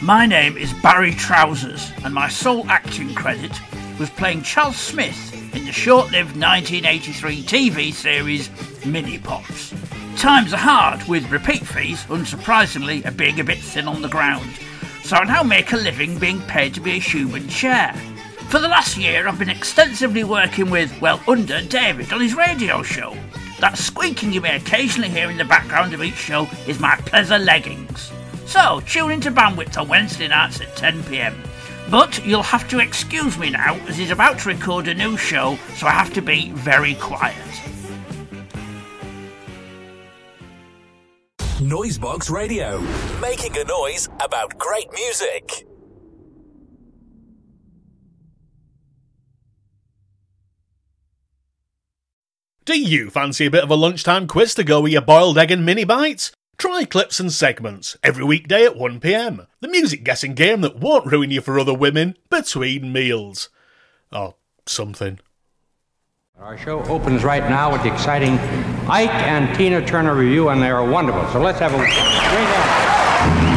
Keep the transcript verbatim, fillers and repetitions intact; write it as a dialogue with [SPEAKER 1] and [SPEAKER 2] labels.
[SPEAKER 1] My name is Barry Trousers, and my sole acting credit was playing Charles Smith in the short-lived nineteen eighty-three T V series Mini Pops. Times are hard, with repeat fees, unsurprisingly, are being a bit thin on the ground, so I now make a living being paid to be a human chair. For the last year, I've been extensively working with, well, under David on his radio show. That squeaking you may occasionally hear in the background of each show is my pleather leggings. So, tune into Bandwidth on Wednesday nights at ten p m. But you'll have to excuse me now, as he's about to record a new show, so I have to be very quiet.
[SPEAKER 2] Noisebox Radio, making a noise about great music.
[SPEAKER 3] Do you fancy a bit of a lunchtime quiz to go with your boiled egg and mini bites? Try Clips and Segments, every weekday at one p m. The music guessing game that won't ruin you for other women between meals. Or something.
[SPEAKER 4] Our show opens right now with the exciting Ike and Tina Turner review, and they are wonderful. So let's have a great end.